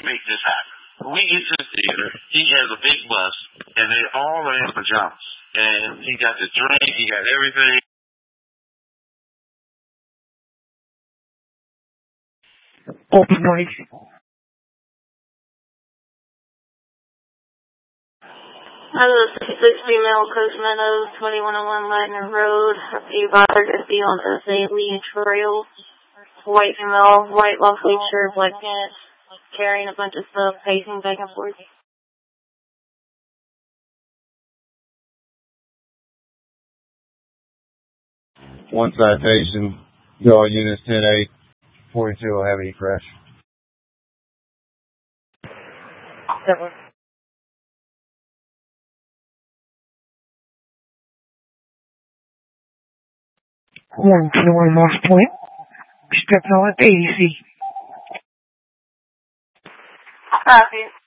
make this happen. We get to the theater. He has a big bus, and they all are in pajamas. And he got the drink, he got everything. Open mic. I was 6 female coachman of 2101 Ladner Road. A bothered to be on the St. Lee Trail. White female, white long sleeve shirt, black pants, carrying a bunch of stuff, pacing back and forth. One citation, all units 10-8, 42 will have any crash. 7. 121 Moss Point. Expect all at ADC. Copy.